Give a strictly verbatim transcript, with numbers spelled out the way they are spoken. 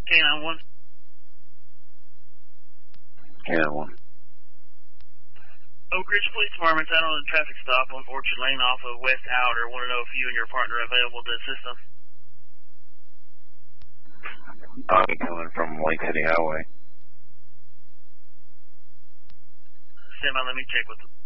K nine one. K nine one. Oak Ridge Police Department's out on a traffic stop on Orchard Lane off of West Outer. Want to know if you and your partner are available to assist them. I'm coming from Lake City Highway. Stand by, let me check with them.